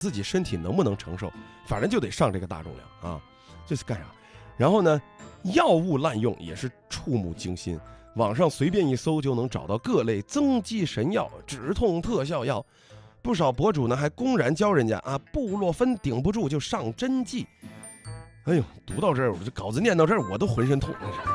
自己身体能不能承受，反正就得上这个大重量啊，这是干啥？然后呢，药物滥用也是触目惊心，网上随便一搜就能找到各类增肌神药、止痛特效药，不少博主呢还公然教人家啊，布洛芬顶不住就上针剂。哎呦，读到这儿，我这稿子念到这儿，我都浑身痛。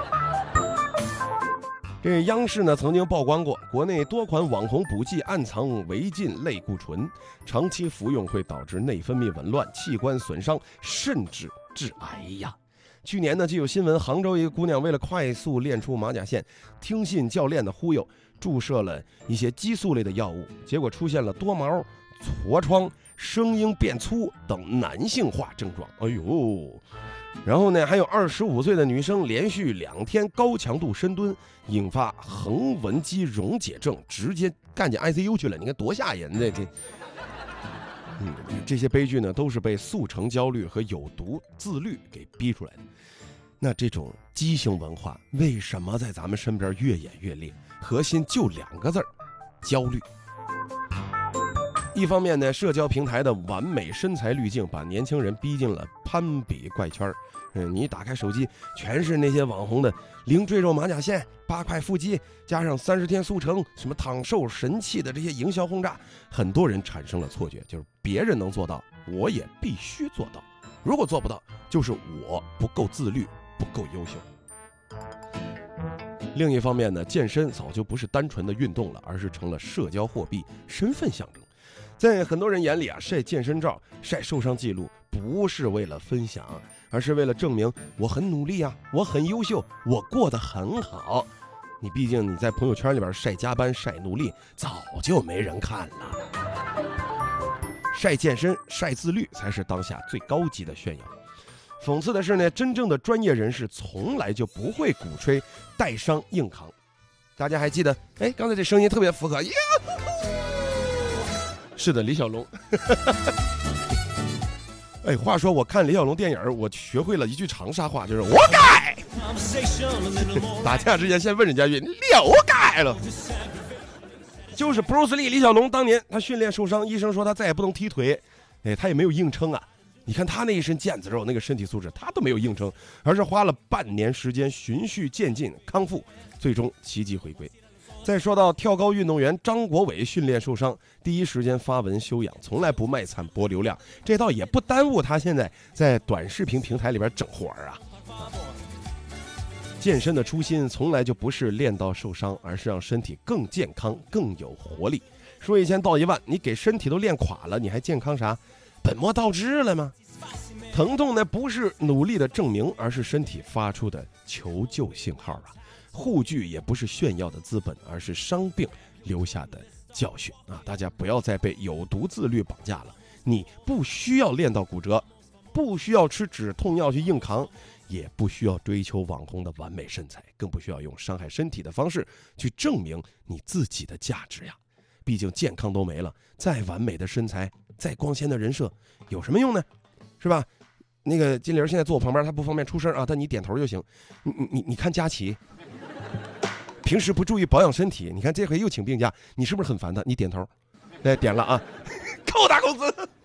这央视呢曾经曝光过，国内多款网红补剂暗藏违禁类固醇，长期服用会导致内分泌紊乱、器官损伤，甚至致癌呀。去年呢就有新闻，杭州一个姑娘为了快速练出马甲线，听信教练的忽悠，注射了一些激素类的药物，结果出现了多毛、痤疮、声音变粗等男性化症状。哎呦！然后呢，还有25岁的女生连续2天高强度深蹲，引发横纹肌溶解症，直接干进 ICU 去了。你看多吓人的这。这些悲剧呢，都是被速成焦虑和有毒自律给逼出来的。那这种畸形文化为什么在咱们身边越演越烈？核心就2个字儿：焦虑。一方面呢，社交平台的完美身材滤镜把年轻人逼进了攀比怪圈。你打开手机，全是那些网红的0赘肉马甲线、8块腹肌，加上30天速成、什么躺瘦神器的这些营销轰炸，很多人产生了错觉，就是别人能做到，我也必须做到。如果做不到，就是我不够自律，不够优秀。另一方面呢，健身早就不是单纯的运动了，而是成了社交货币、身份象征。在很多人眼里啊，晒健身照、晒受伤记录，不是为了分享，而是为了证明我很努力啊，我很优秀，我过得很好。毕竟你在朋友圈里边晒加班、晒努力，早就没人看了。晒健身、晒自律才是当下最高级的炫耀。讽刺的是呢，真正的专业人士从来就不会鼓吹带伤硬扛。大家还记得？刚才这声音特别符合。是的，李小龙。话说我看李小龙电影，我学会了一句长沙话，就是我改。打架之前先问人家一句，你了解了。就是 Bruce Lee 李小龙当年他训练受伤，医生说他再也不能踢腿，他也没有硬撑啊。你看他那一身腱子肉，那个身体素质，他都没有硬撑，而是花了半年时间循序渐进康复，最终奇迹回归。再说到跳高运动员张国伟训练受伤，第一时间发文休养，从来不卖惨博流量，这倒也不耽误他现在在短视频平台里边整活啊。健身的初心从来就不是练到受伤，而是让身体更健康、更有活力。说1000道1万，你给身体都练垮了，你还健康啥？本末倒置了吗？疼痛呢，不是努力的证明，而是身体发出的求救信号啊。护具也不是炫耀的资本，而是伤病留下的教训啊！大家不要再被有毒自律绑架了。你不需要练到骨折，不需要吃止痛药去硬扛，也不需要追求网红的完美身材，更不需要用伤害身体的方式去证明你自己的价值呀！毕竟健康都没了，再完美的身材，再光鲜的人设，有什么用呢？是吧？那个金玲现在坐我旁边，他不方便出声啊，但你点头就行。你看佳琪。平时不注意保养身体，你看这回又请病假，你是不是很烦他？你点头，点了啊，扣他工资。